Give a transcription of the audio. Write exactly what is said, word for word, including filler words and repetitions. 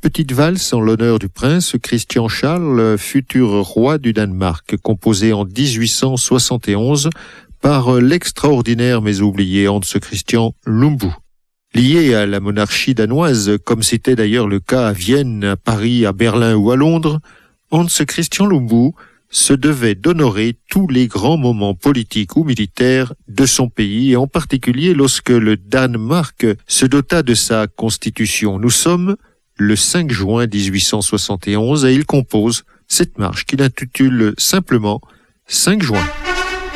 petite valse en l'honneur du prince Christian Charles, futur roi du Danemark, composée en dix-huit cent soixante et onze par l'extraordinaire mais oublié Hans Christian Lumbu. Lié à la monarchie danoise, comme c'était d'ailleurs le cas à Vienne, à Paris, à Berlin ou à Londres, Hans Christian Lumbu se devait d'honorer tous les grands moments politiques ou militaires de son pays, et en particulier lorsque le Danemark se dota de sa constitution. Nous sommes le cinq juin dix-huit cent soixante et onze et il compose cette marche qu'il intitule simplement cinq juin.